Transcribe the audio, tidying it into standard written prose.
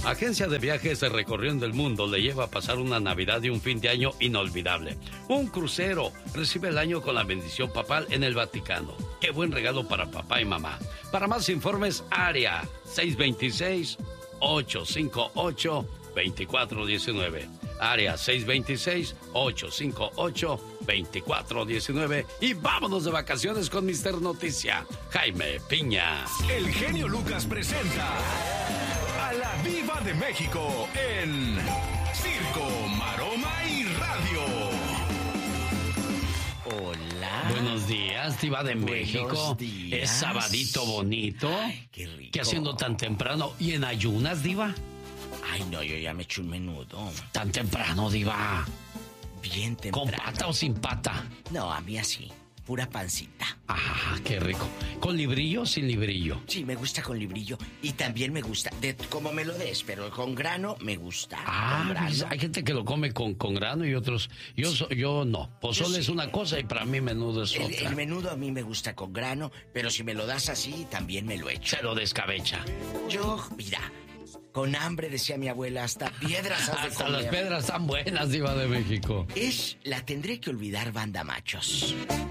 Agencia de Viajes de Recorriendo el Mundo le lleva a pasar una Navidad y un fin de año inolvidable. Un crucero. Recibe el año con la bendición papal en el Vaticano. Qué buen regalo para papá y mamá. Para más informes, área 626-858-2419. Área 626-858-2419. Y vámonos de vacaciones con Mr. Noticia, Jaime Piña. El genio Lucas presenta a la Diva de México en Circo, Maroma y Radio. Hola. Buenos días, Diva de México. Días. Es sabadito bonito. Ay, qué rico. ¿Qué haciendo tan temprano? ¿Y en ayunas, Diva? Ay, no, yo ya me eché un menudo. Tan temprano, Diva. Bien temprano. ¿Con pata o sin pata? No, a mí así. Pura pancita. Ah, qué rico. ¿Con librillo o sin librillo? Sí, me gusta con librillo. Y también me gusta, como me lo des, pero con grano me gusta. Ah, pues hay gente que lo come con grano y otros... Yo no. Pozole sí. es una cosa y para mí menudo es otra. El menudo a mí me gusta con grano, pero si me lo das así, también me lo echo. Se lo descabecha. Yo, mira, con hambre, decía mi abuela, hasta piedras has de Hasta comer. las piedras están buenas, Diva de México. La tendré que olvidar, banda machos.